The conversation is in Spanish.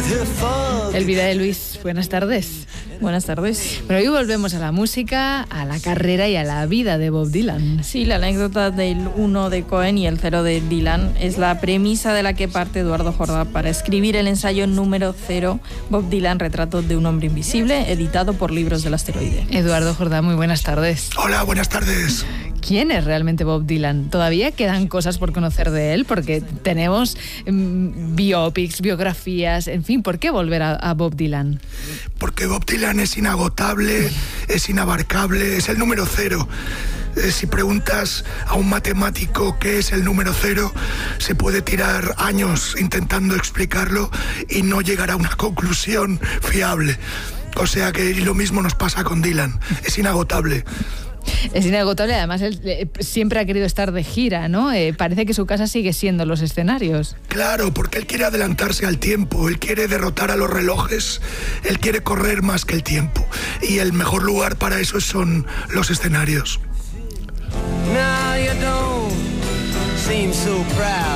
Elvira de Luis, buenas tardes. Buenas tardes. Pero hoy volvemos a la música, a la carrera y a la vida de Bob Dylan. Sí, la anécdota del 1 de Cohen y el 0 de Dylan es la premisa de la que parte Eduardo Jordá para escribir el ensayo número 0, Bob Dylan, retrato de un hombre invisible, editado por Libros del Asteroide. Eduardo Jordá, muy buenas tardes. Hola, buenas tardes. ¿Quién es realmente Bob Dylan? ¿Todavía quedan cosas por conocer de él? Porque tenemos biopics, biografías, en fin, ¿por qué volver a Bob Dylan? Porque Bob Dylan es inagotable, es inabarcable, es el número 0. Si preguntas a un matemático qué es el número 0, se puede tirar años intentando explicarlo y no llegar a una conclusión fiable. O sea que lo mismo nos pasa con Dylan, es inagotable. Es inagotable, además él siempre ha querido estar de gira, ¿no? Parece que su casa sigue siendo los escenarios. Claro, porque él quiere adelantarse al tiempo, él quiere derrotar a los relojes, él quiere correr más que el tiempo. Y el mejor lugar para eso son los escenarios. Now you don't seem so proud.